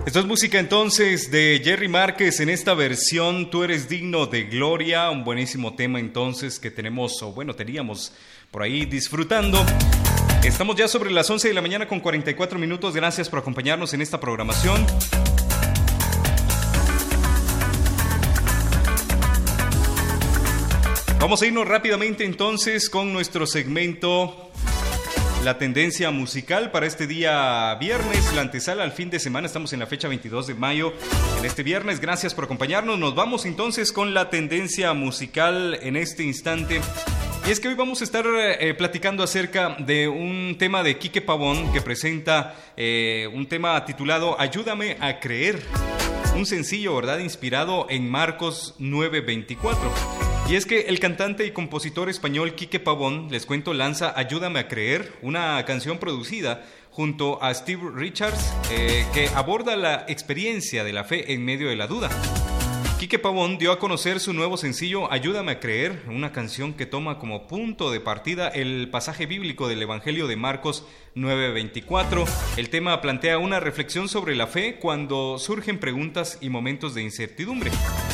Esto es música entonces de Jerry Márquez en esta versión Tú eres digno de gloria, un buenísimo tema entonces que teníamos por ahí disfrutando. Estamos ya sobre las 11 de la mañana con 44 minutos, gracias por acompañarnos en esta programación. Vamos a irnos rápidamente entonces con nuestro segmento La Tendencia Musical para este día viernes, la antesala al fin de semana. Estamos en la fecha 22 de mayo, en este viernes. Gracias por acompañarnos. Nos vamos entonces con la tendencia musical en este instante. Y es que hoy vamos a estar platicando acerca de un tema de Quique Pavón que presenta un tema titulado Ayúdame a creer. Un sencillo, ¿verdad? Inspirado en Marcos 9:24. Y es que el cantante y compositor español Quique Pavón, les cuento, lanza Ayúdame a creer, una canción producida junto a Steve Richards que aborda la experiencia de la fe en medio de la duda. Quique Pavón dio a conocer su nuevo sencillo Ayúdame a creer, una canción que toma como punto de partida el pasaje bíblico del Evangelio de Marcos 9:24. El tema plantea una reflexión sobre la fe cuando surgen preguntas y momentos de incertidumbre.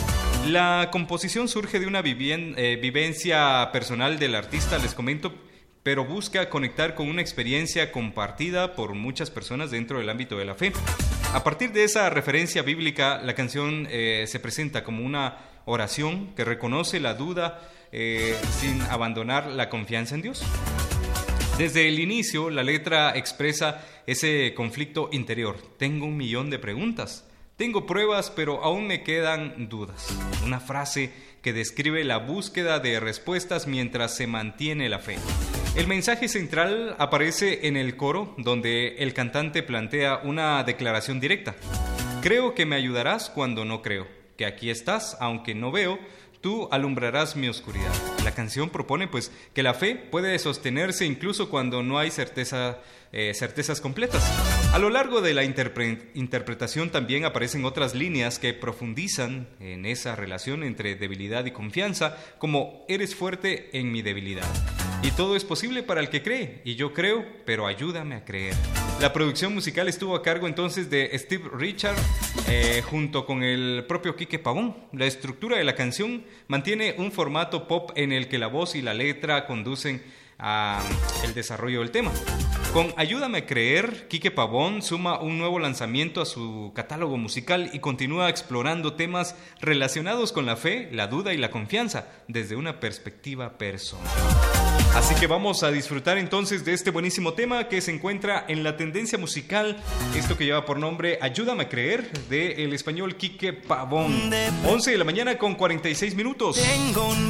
La composición surge de una vivencia personal del artista, les comento, pero busca conectar con una experiencia compartida por muchas personas dentro del ámbito de la fe. A partir de esa referencia bíblica, la canción se presenta como una oración que reconoce la duda sin abandonar la confianza en Dios. Desde el inicio, la letra expresa ese conflicto interior. Tengo 1,000,000 de preguntas. Tengo pruebas, pero aún me quedan dudas. Una frase que describe la búsqueda de respuestas mientras se mantiene la fe. El mensaje central aparece en el coro, donde el cantante plantea una declaración directa. Creo que me ayudarás cuando no creo, que aquí estás, aunque no veo, tú alumbrarás mi oscuridad. La canción propone pues que la fe puede sostenerse incluso cuando no hay certezas completas. A lo largo de la interpretación también aparecen otras líneas que profundizan en esa relación entre debilidad y confianza, como eres fuerte en mi debilidad. Y todo es posible para el que cree, y yo creo, pero ayúdame a creer. La producción musical estuvo a cargo entonces de Steve Richards junto con el propio Quique Pavón. La estructura de la canción mantiene un formato pop en el que la voz y la letra conducen el desarrollo del tema. Con Ayúdame a creer, Quique Pavón suma un nuevo lanzamiento a su catálogo musical y continúa explorando temas relacionados con la fe, la duda y la confianza desde una perspectiva personal. Así que vamos a disfrutar entonces de este buenísimo tema que se encuentra en la tendencia musical, esto que lleva por nombre Ayúdame a creer, del español Quique Pavón. 11 de la mañana con 46 minutos. Tengo